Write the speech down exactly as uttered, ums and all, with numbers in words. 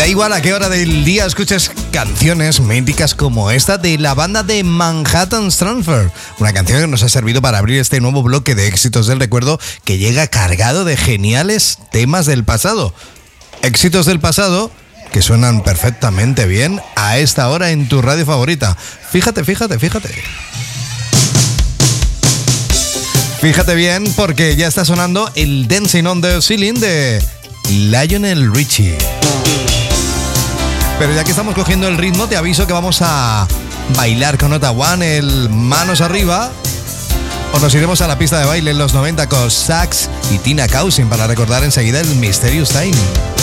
igual a qué hora del día escuches canciones míticas como esta de la banda de Manhattan Transfer, una canción que nos ha servido para abrir este nuevo bloque de éxitos del recuerdo que llega cargado de geniales temas del pasado. Éxitos del pasado que suenan perfectamente bien a esta hora en tu radio favorita. Fíjate, fíjate, fíjate. Fíjate bien porque ya está sonando el Dancing on the Ceiling de Lionel Richie. Pero ya que estamos cogiendo el ritmo, te aviso que vamos a bailar con Nota One, el manos arriba. O nos iremos a la pista de baile en los noventa con Sax y Tina Cousin para recordar enseguida el Mysterious Time.